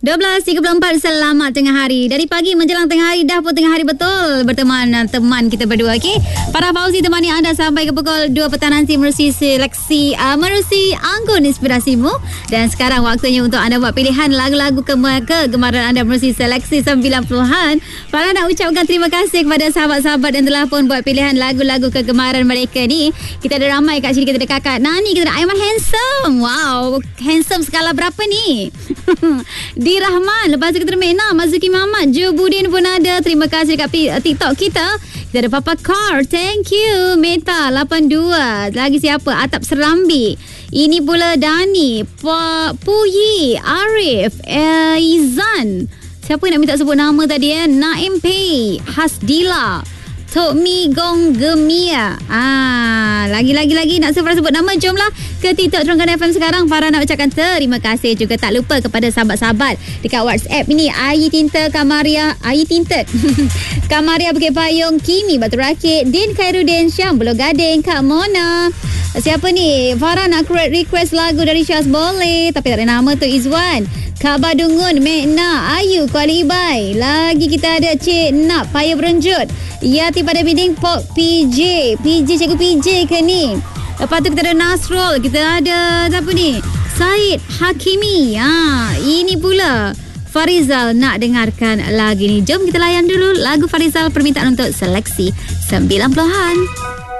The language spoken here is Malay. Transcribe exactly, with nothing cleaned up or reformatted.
dua belas tiga puluh empat, selamat tengah hari. Dari pagi menjelang tengah hari, dah pun tengah hari betul. Berteman teman kita berdua, okey. Para Fauzi temani anda sampai ke pukul dua petang nanti menerusi seleksi uh, menerusi anggun inspirasimu. Dan sekarang waktunya untuk anda buat pilihan lagu-lagu ke- kegemaran anda menerusi seleksi sembilan puluhan. Para nak ucapkan terima kasih kepada sahabat-sahabat yang telah pun buat pilihan lagu-lagu kegemaran mereka ni. Kita ada ramai kat sini. Kita ada kakak Nani, kita ada Aiman Handsome. Wow, handsome skala berapa ni? Di Rahman. Lepas tu kita ada Mena, Mazuki Muhammad, Jo Budin pun ada. Terima kasih dekat TikTok kita. Kita ada Papa Car, thank you. Meta lapan dua. Lagi siapa? Atap Serambi. Ini pula Dani, Pa, Puyi, Arif, eh, Izan. Siapa yang nak minta sebut nama tadi eh? Naim Pei, Hasdila, Tok Mi Gong Gemia. Ah, lagi-lagi lagi nak sebut sebut nama, jomlah ke TikTok Terengganu F M sekarang. Farah nak ucapkan terima kasih juga tak lupa kepada sahabat-sahabat dekat WhatsApp ini. Ayi Tinta Kamaria, Ayi Tinta Kamaria Bukit Payung, Kimi Batu Rakit, Din Khairuddin, Syam Pulau Gading, Kak Mona. Siapa ni? Farah nak request lagu dari Syaz, boleh, tapi tak ada nama tu. Izwan, Kak Badungun, Mekna, Ayu, Kuala Ibai. Lagi kita ada Cik Nak, Paya Berenjut, Yati pada Biding, Pok P J. P J, Cikgu P J ke ni? Lepas tu kita ada Nasrul, kita ada siapa ni? Said Hakimi. Ha, ini pula Farizal nak dengarkan lagu ni. Jom kita layan dulu lagu Farizal, permintaan untuk seleksi sembilan puluhan.